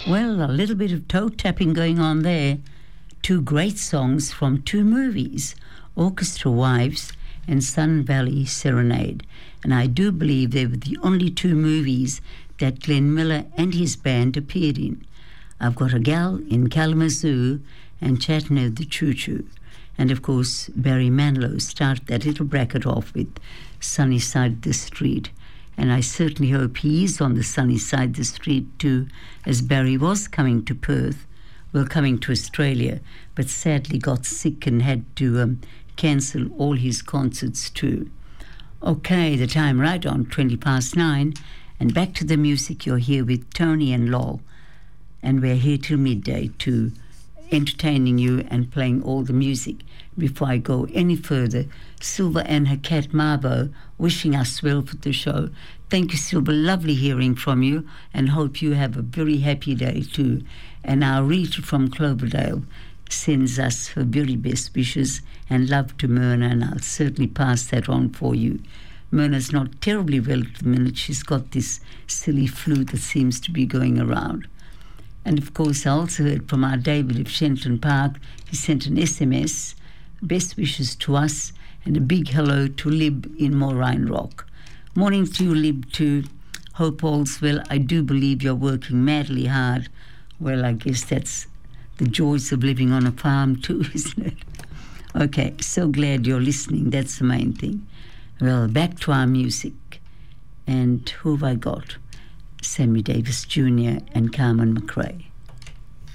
Well, a little bit of toe tapping going on there. Two great songs from two movies, Orchestra Wives and Sun Valley Serenade. And I do believe they were the only two movies that Glenn Miller and his band appeared in. I've Got a Gal in Kalamazoo and Chattanooga the Choo Choo. And of course, Barry Manilow started that little bracket off with Sunny Side of the Street. And I certainly hope he is on the sunny side of the street too, as Barry was coming to Perth, well, coming to Australia, but sadly got sick and had to cancel all his concerts too. Okay, the time right on 9:20, and back to the music. You're here with Tony and Lol, and we're here till midday to entertaining you and playing all the music. Before I go any further, Silva and her cat Marvo wishing us well for the show. Thank you, Silva. Lovely hearing from you, and hope you have a very happy day too. And our Rita from Cloverdale sends us her very best wishes and love to Myrna, and I'll certainly pass that on for you. Myrna's not terribly well at the minute. She's got this silly flu that seems to be going around. And of course, I also heard from our David of Shenton Park. He sent an SMS, best wishes to us, and a big hello to Lib in Moraine Rock. Morning to you, Lib, too. Hope all's well. I do believe you're working madly hard. Well, I guess that's the joys of living on a farm too, isn't it? Okay, so glad you're listening. That's the main thing. Well, back to our music. And who have I got? Sammy Davis Jr. and Carmen McRae.